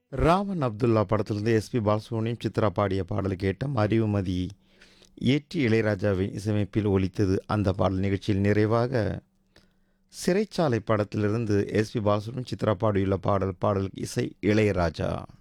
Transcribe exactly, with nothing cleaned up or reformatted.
ராமன் அப்துல்லா படத்திலிருந்து எஸ்பி பாலசுப்ரமணியம் சித்ரா பாடிய பாடல் கேட்டோம். அறிவுமதி இயற்றி இளையராஜாவின் இசையமைப்பில் ஒலித்தது அந்த பாடல். நிகழ்ச்சியில் நிறைவாக சிறைச்சாலை படத்திலிருந்து எஸ்பி பாலசுப்ரமணியம் சித்ரா பாடியுள்ள பாடல் பாடல் இசை இளையராஜா.